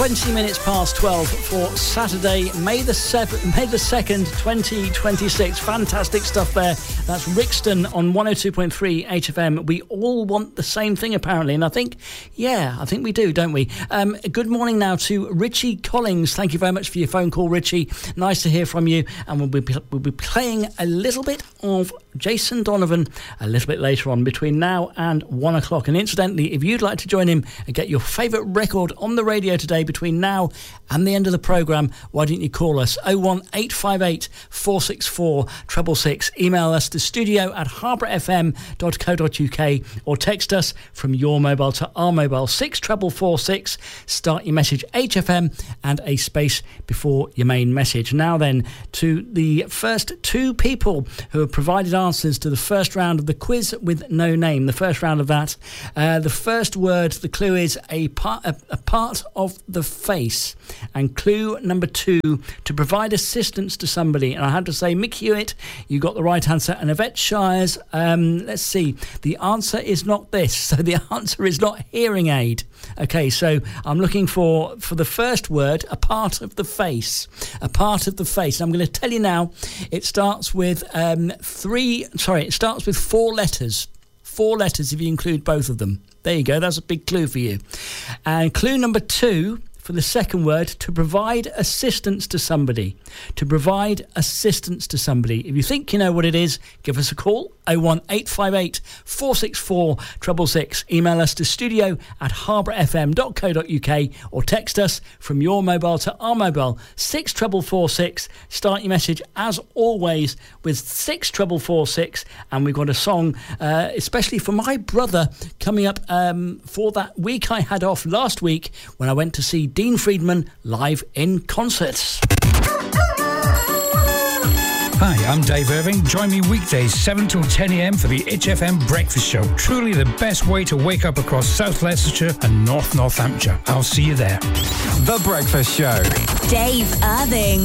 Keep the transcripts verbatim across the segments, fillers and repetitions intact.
twenty minutes past twelve for Saturday, May the seventh, May the second, twenty twenty-six. Fantastic stuff there. That's Rixton on one oh two point three H F M. We all want the same thing, apparently, and I think, yeah, I think we do, don't we? Um, good morning now to Richie Collings. Thank you very much for your phone call, Richie. Nice to hear from you, and we'll be, we'll be playing a little bit of Jason Donovan a little bit later on between now and one o'clock. And incidentally, if you'd like to join him and get your favourite record on the radio today between now and the end of the programme, why don't you call us oh one eight five eight, four six four, six six six. Email us to studio at harbour f m dot co dot u k or text us from your mobile to our mobile six four four six. Start your message H F M and a space before your main message. Now then, to the first two people who have provided answers to the first round of the quiz with no name. The first round of that, uh, the first word, the clue is a part, a, a part of the face. And clue number two, to provide assistance to somebody. And I had to say, Mick Hewitt, you got the right answer. And Yvette Shires, um, let's see, the answer is not this. So the answer is not hearing aid. Okay, so I'm looking for, for the first word, a part of the face. A part of the face. And I'm going to tell you now, it starts with um, three, sorry, it starts with four letters. Four letters if you include both of them. There you go, that's a big clue for you. And clue number two, for the second word, to provide assistance to somebody. To provide assistance to somebody. If you think you know what it is, give us a call, oh one eight five eight, four six four, six six six. Email us to studio at harbour f m dot co dot u k or text us from your mobile to our mobile, six four four six. Start your message, as always, with six four four six. And we've got a song, uh, especially for my brother, coming up um, for that week I had off last week when I went to see Dean Friedman live in concerts. Hi, I'm Dave Irving. Join me weekdays seven till ten a m for the H F M Breakfast Show. Truly the best way to wake up across South Leicestershire and North Northamptonshire. I'll see you there. The Breakfast Show. Dave Irving.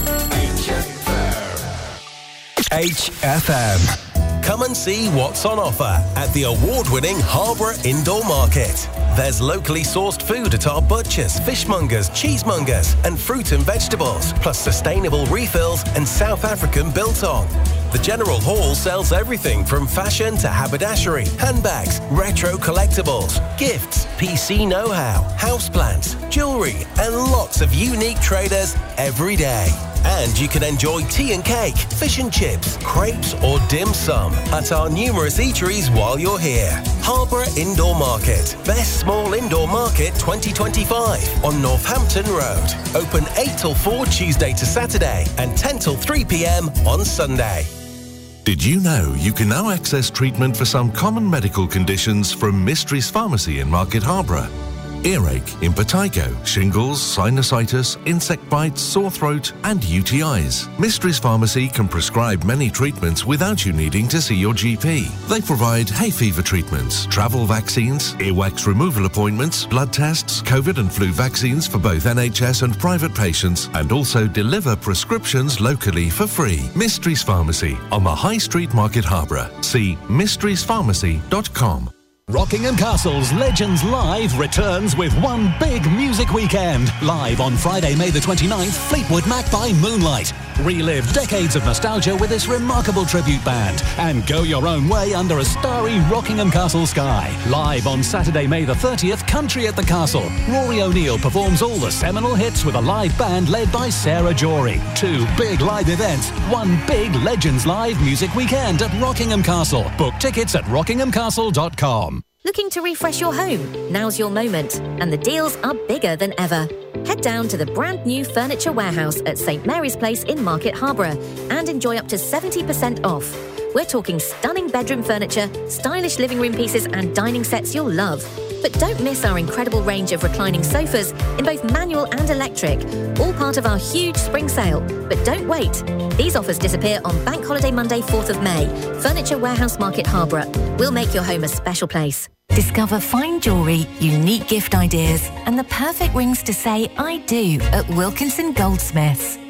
H F M. Come and see what's on offer at the award-winning Harbour Indoor Market. There's locally sourced food at our butchers, fishmongers, cheesemongers and fruit and vegetables, plus sustainable refills and South African biltong. The General Hall sells everything from fashion to haberdashery, handbags, retro collectibles, gifts, P C know-how, houseplants, jewellery and lots of unique traders every day. And you can enjoy tea and cake, fish and chips, crepes or dim sum at our numerous eateries while you're here. Harbour Indoor Market. Best small indoor market twenty twenty-five on Northampton Road. Open eight till four Tuesday to Saturday and ten till three p m on Sunday. Did you know you can now access treatment for some common medical conditions from Mysteries Pharmacy in Market Harborough? Earache, impetigo, shingles, sinusitis, insect bites, sore throat and U T Is. Mysteries Pharmacy can prescribe many treatments without you needing to see your G P. They provide hay fever treatments, travel vaccines, earwax removal appointments, blood tests, COVID and flu vaccines for both N H S and private patients, and also deliver prescriptions locally for free. Mysteries Pharmacy on the High Street, Market Harborough. See mysteries pharmacy dot com. Rockingham Castle's Legends Live returns with one big music weekend. Live on Friday, May the twenty-ninth, Fleetwood Mac by Moonlight. Relive decades of nostalgia with this remarkable tribute band and go your own way under a starry Rockingham Castle sky. Live on Saturday, May the thirtieth, Country at the Castle. Rory O'Neill performs all the seminal hits with a live band led by Sarah Jory. Two big live events, one big Legends Live music weekend at Rockingham Castle. Book tickets at rockingham castle dot com. Looking to refresh your home? Now's your moment, and the deals are bigger than ever. Head down to the brand new Furniture Warehouse at St Mary's Place in Market Harborough and enjoy up to seventy percent off. We're talking stunning bedroom furniture, stylish living room pieces and dining sets you'll love. But don't miss our incredible range of reclining sofas in both manual and electric, all part of our huge spring sale. But don't wait. These offers disappear on Bank Holiday Monday, fourth of May. Furniture Warehouse Market Harborough. We'll make your home a special place. Discover fine jewellery, unique gift ideas and the perfect rings to say I do at Wilkinson Goldsmiths.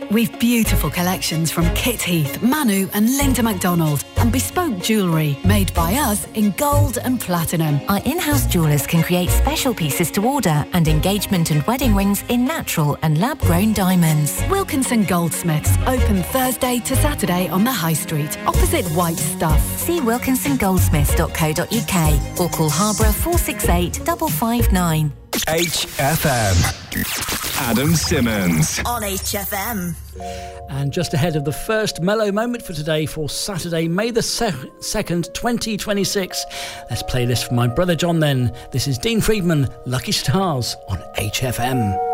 We've beautiful collections from Kit Heath, Manu and Linda McDonald, and bespoke jewellery made by us in gold and platinum. Our in-house jewellers can create special pieces to order and engagement and wedding rings in natural and lab-grown diamonds. Wilkinson Goldsmiths, open Thursday to Saturday on the High Street, opposite White Stuff. See wilkinson goldsmiths dot co dot uk or call Harborough four six eight, five five nine. H F M. Adam Simmons. On H F M. And just ahead of the first mellow moment for today, for Saturday, May the second, twenty twenty-six. Let's play this for my brother John then. This is Dean Friedman, Lucky Stars on H F M.